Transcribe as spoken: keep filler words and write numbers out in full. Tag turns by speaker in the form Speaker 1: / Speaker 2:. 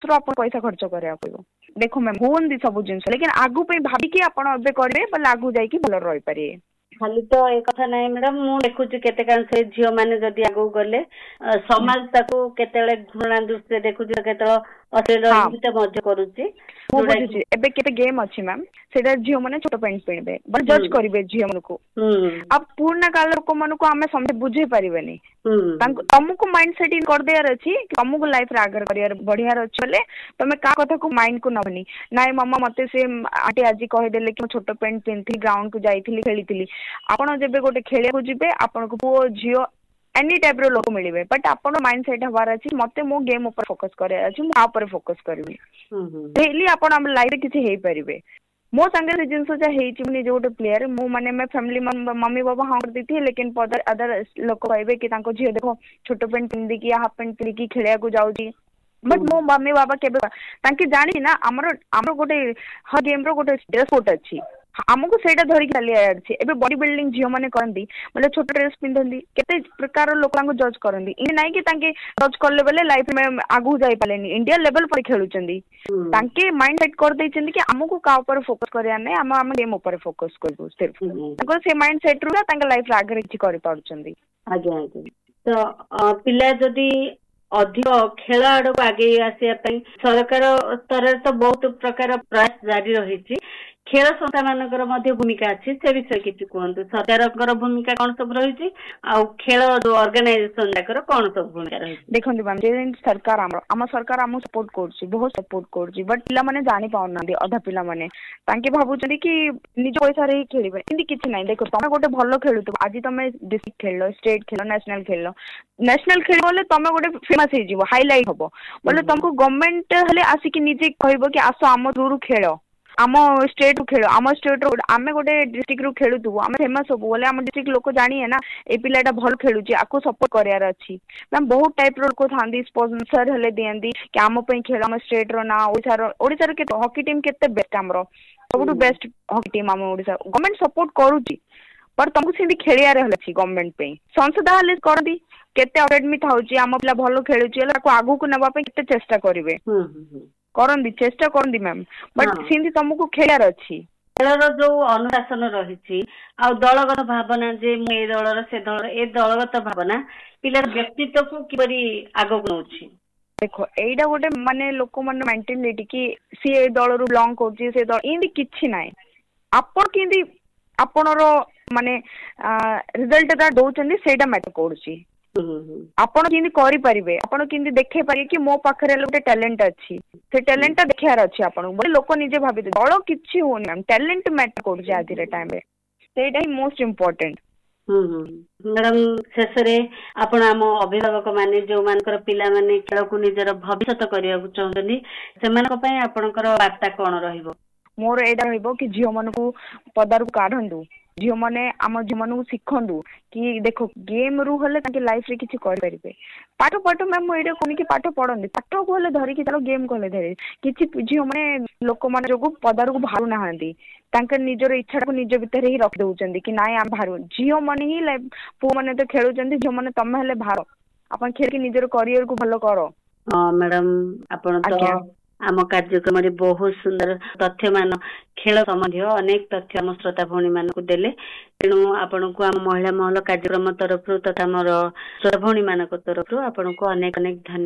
Speaker 1: ରୁ अपन पैसा खर्च करिया पड़ो देखो मैम होन दी सब जिनस लेकिन आगु पे भाबिकी आपण एबे करबे बल आगु जाई कि भलो रहि पारिए
Speaker 2: खाली तो एक कथा नहीं मैडम मु देखुची केते कान से झियो माने जदी आगु गले समाज ताको केतेले घृणा दृष्टि देखुची केते अश्लील इंगित मध्य करूची
Speaker 1: मु बुझुची एबे केते गेम अछि मैम सेटा झियो माने छोट पैंट पिनबे बल जज करिवे झियो मन को अब पूर्ण काल लोक मन को हमें समझ बुझे परिबेनी तांको तुमको माइंड सेटिंग कर देयार अछि तुमको लाइफ रे आगर करियर बढ़ियार अछि बोले तमे का कथा को माइंड को नबनी नाय मम्मा मते से आंटी आजी कहि देले कि छोट पैंट पिनथि ग्राउंड को जाईथिली खेलीथिली आपण जेबे गोटे खेले को जिबे आपण को पुओ झियो एनी टाइप रो लोक मिलिबे बट आपण माइंड सेट हवार अछि मते मो गेम ऊपर फोकस करे अछि मु आ ऊपर फोकस करबी डेली आपण हम लाइफ रे किछि हेई परिबे मो संगे से जिंस जा हेई छि मने जो गोटे प्लेयर मु माने मैं फैमिली मम्मी बाबा हां कर देथि लेकिन पदर अदर लोक कहबे कि तांको झियो देखो छोट पैंट पिन दी कि हाफ पैंट पिन की खेलिया को जाउची बट मो मम्मी बाबा केबे तांकी जानी ना हमर हमर गोटे ह गेम रो गोटे ड्रेस कोड अछि हमको सेटा धरि खाली आयर छी एबे बॉडी बिल्डिंग झियो माने करंदी मतलब छोट ड्रेस पिंधंदी केते प्रकार लोकां को जज करंदी इ नाही कि तांके जज करले बेले लाइफ में आगु जाई पालेनी इंडिया लेवल पर खेलुचंदी तांके माइंड सेट कर दैचंदी कि हमको का ऊपर फोकस करिया नै हम हम गेम ऊपर फोकस करबो सिर्फ तांको से माइंड सेट रुला तांके लाइफ रे आगे किछि करि पाउचंदी
Speaker 2: आगे आगे तो पिला जदी अधिक खेल आड़ को आगे आसिया सरकार स्तर तो बहुत प्रकार प्रयास जारी रही खेल संस्था मानकर मध्य भूमिका अच्छी से विषय किसी कहतु सरकार भूमिका कौन सब रही खेल जो ऑर्गेनाइजेशन जाकर कौन सब भूमिका रही
Speaker 1: देखो मैम जे सरकार आम आम सरकार आम सपोर्ट कर बहुत सपोर्ट कर बट पिला माने जानी पाउना अधा पिला माने तांके भाबुचंदी कि निज पैसा रे खेलिबे इंदी किछि नाही देखो तमे गोटे भलो खेलुतो आज तमे डिस्ट्रिक्ट खेललो स्टेट खेलो नेशनल खेललो नेशनल खेल बोले तमे गोटे फेमस हे जीवो हाईलाइट हबो बोले तुमको गवर्नमेंट हले आसी कि निजे कहबो कि आसो आम थ्रू खेलो आम स्टेट खेल आम स्टेट आम गोटे डिस्ट्रिक्ट रू खेलुतु आम फेमस हबु बोले आम डिस्ट्रिक्ट लोक जानिए ना ए पिलाटा भल खेलुची आको सपोर्ट करियार अछि मैम बहुत टाइप रो लोक थांदी स्पॉन्सर हले दियंदी कि आम पई खेल आम स्टेट रो ना ओडिसा रो ओडिसा रो के हॉकी टीम केते बेस्ट हमरो सबटु बेस्ट हॉकी टीम आम ओडिसा गवर्नमेंट सपोर्ट करूची पर तुमको सिंदी खेलियार हले छी गवर्नमेंट पे संसदा हले करदी केते अकेडमी थाउची आम पिला भलो खेलुची हला को आगु को नबा पे केते चेष्टा करिवे करंदी चेष्टा करंदी मैम बट सिंधी तुमको खेलार अछि
Speaker 2: खेलर जो अनुशासन रही आ दलगत भावना जे मु ए दलर से दलर ए दलगत भावना पिलार व्यक्तित्व को किपरि आगो नउछि
Speaker 1: देखो एइडा गोटे माने लोक मन मेंटालिटी कि सी ए दल रु बिलोंग करछि से दल इंदी किछि नाही आपण किंदी आपणर माने रिजल्ट दा दोचंदी सेटा मैटर करछि आपण किंदी करि परिबे आपण किंदी देखे पारे कि मो पाखरे गोटे टैलेंट अछि से टैलेंट देखार अछि आपण बोले लोक निजे भाबि दल किछि होनी मैम टैलेंट मैटर करछि आज रे टाइम रे सेटा ही मोस्ट इंपोर्टेंट
Speaker 2: मैडम शेष रे आपण आम अभिभावक माने जो मानकर पिला माने खेल को निजर भविष्यत करिया चाहतनी सेमानक पय आपनकर वार्ता कोन रहिबो
Speaker 1: मोर एडा रहिबो कि झियो मन को पदार काढंदु झियो माने आम झियो मन को सिखंदु कि देखो गेम रु हले ताके लाइफ रे किछि कर परिबे पाठ पाठ मैम एडा कोनी कि पाठ पढंदी पाठ को हले धरि कि चलो गेम कोले धरि किछि झियो माने लोक माने जोगु पदार को भारू नाहंदी तांके निजर इच्छा को निज भीतर ही रख दउचंदी कि नाय हम भारू झियो माने ही लाइफ पु माने तो खेलुचंदी झियो माने तमे हले भारो अपन खेल के निजर करियर को भलो करो
Speaker 2: हां मैडम आपण तो आम कार्यक्रम रे बहुत सुंदर तथ्य मान खेल संबंधी अनेक तथ्य आम श्रोता भौणी मान को देले तेणु आपण को आम महिला महल कार्यक्रम तरफ तथा मोर श्रोता भौणी मान तरफ आपण को अनेक अनेक धन्यवाद।